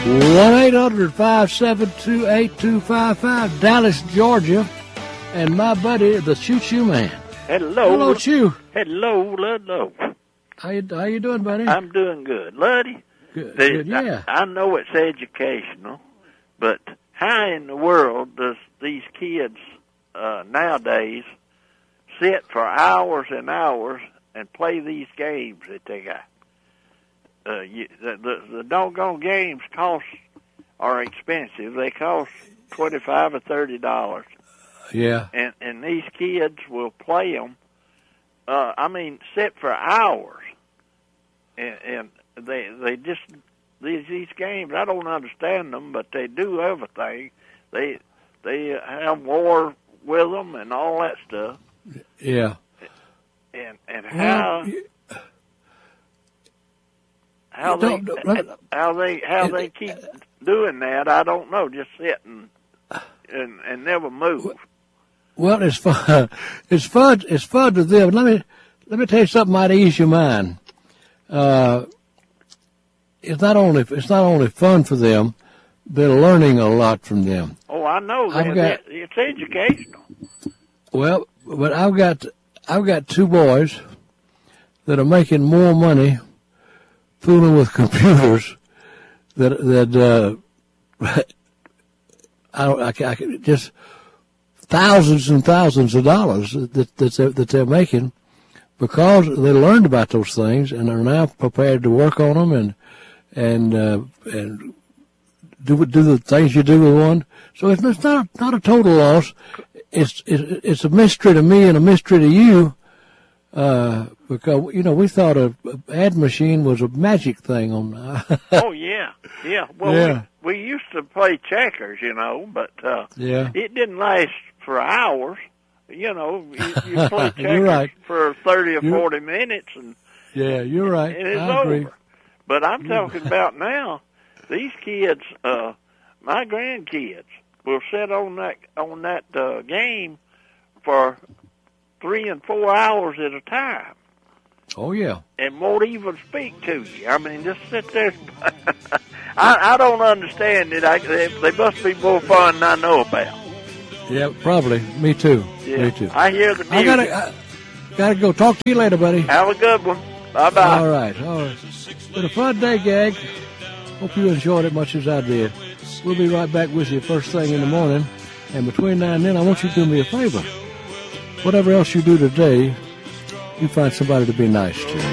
1-800-572-8255, Dallas, Georgia, and my buddy, the Choo Man. Hello, Chew. Hello, Ludlow. How you doing, buddy? I'm doing good. Luddy, Good, yeah. I know it's educational, but how in the world does these kids nowadays sit for hours and hours and play these games that they got? The doggone games are expensive. They cost $25 or $30. Yeah. And these kids will play them. Sit for hours, and they just these games. I don't understand them, but they do everything. They have war with them and all that stuff. Yeah. And how they keep doing that, I don't know. Just sitting and never move. Well, it's fun. It's fun to them. Let me tell you something might ease your mind. It's not only fun for them, they're learning a lot from them. Oh, I know that. It's educational. Well, but I've got two boys that are making more money fooling with computers that I just thousands and thousands of dollars that they're making because they learned about those things and are now prepared to work on them and do the things you do with one. So it's not a total loss. It's a mystery to me and a mystery to you, because we thought a ad machine was a magic thing on. Oh yeah. Well, yeah. We used to play checkers, but it didn't last for hours. You play checkers right. for 30 or 40 minutes, and you're right. And it's I agree. over. But I'm talking about now. These kids, my grandkids, will sit on that game for 3 and 4 hours at a time. Oh yeah. And won't even speak to you. Just sit there. I don't understand it. They must be more fun than I know about. Yeah, probably. Me too. Yeah. Me too. I hear the music. I gotta go. Talk to you later, buddy. Have a good one. Bye-bye. All right. Been a fun day, Gag. Hope you enjoyed it much as I did. We'll be right back with you first thing in the morning. And between now and then, I want you to do me a favor. Whatever else you do today, you find somebody to be nice to.